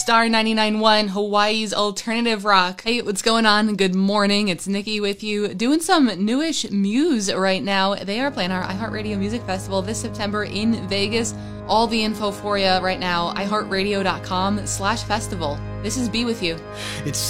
Star 99.1, Hawaii's alternative rock. Hey, what's going on? Good morning. It's Nikki with you, doing some newish Muse right now. They are playing our iHeartRadio Music Festival this September in Vegas. All the info for you right now, iHeartRadio.com/festival. This is Be With You. It's